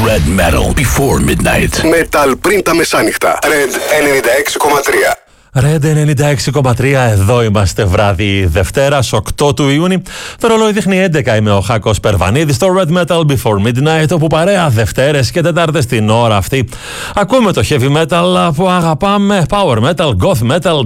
Red Metal before midnight. Metal πριν τα μεσάνυχτα. Red 96,3. Red 96,3, εδώ είμαστε βράδυ Δευτέρας, 8 του Ιούνιου. Το ρολόι δείχνει 11, είμαι ο Χάκος Περβανίδης στο Red Metal Before Midnight, όπου παρέα Δευτέρες και Τετάρτες την ώρα αυτή ακούμε το heavy metal που αγαπάμε, power metal, goth metal,